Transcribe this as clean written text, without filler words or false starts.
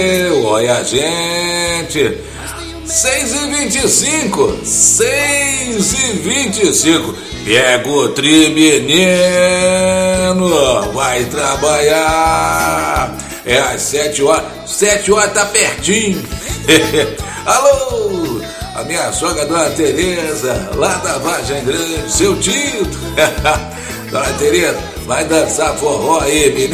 Olha, gente, 6h25, 6h25. Pega o tri, menino, vai trabalhar. É às 7 horas, 7 horas tá pertinho. Alô, a minha sogra, Dona Tereza, lá da Vargem Grande, seu Tito. Dona Tereza, vai dançar forró aí, menino.